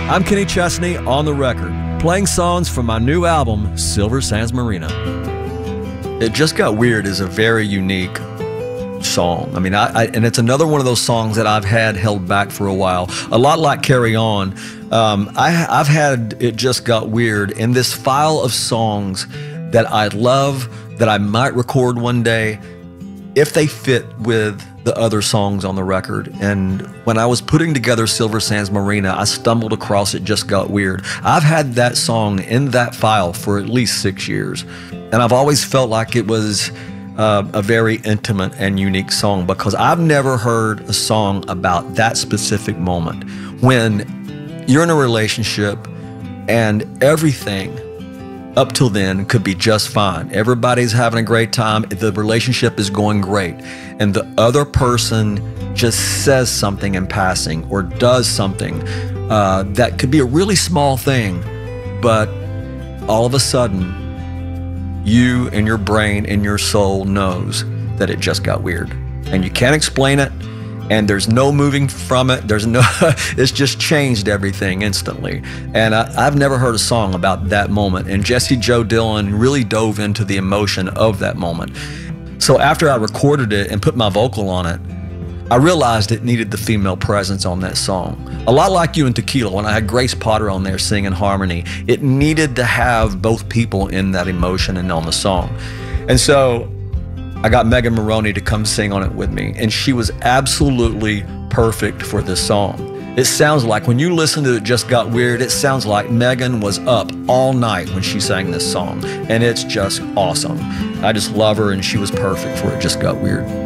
I'm Kenny Chesney on the record, playing songs from my new album, Silver Sands Marina. It Just Got Weird is a very unique song. I mean, and it's another one of those songs that I've had held back for a while. A lot like Carry On. I've had It Just Got Weird in this file of songs that I love, that I might record one day if they fit with the other songs on the record. And when I was putting together Silver Sands Marina, I stumbled across It Just Got Weird. I've had that song in that file for at least 6 years. And I've always felt like it was a very intimate and unique song, because I've never heard a song about that specific moment when you're in a relationship and everything up till then could be just fine. Everybody's having a great time. The relationship is going great. And the other person just says something in passing or does something that could be a really small thing, but all of a sudden, you and your brain and your soul knows that it just got weird. And you can't explain it, and there's no moving from it. There's no, it's just changed everything instantly. And I've never heard a song about that moment. And Jessie Jo Dillon really dove into the emotion of that moment. So after I recorded it and put my vocal on it, I realized it needed the female presence on that song. A lot like You and Tequila, when I had Grace Potter on there singing harmony, it needed to have both people in that emotion and on the song. And so I got Megan Moroney to come sing on it with me, and she was absolutely perfect for this song. It sounds like, when you listen to It Just Got Weird, it sounds like Megan was up all night when she sang this song, and it's just awesome. I just love her, and she was perfect for It Just Got Weird.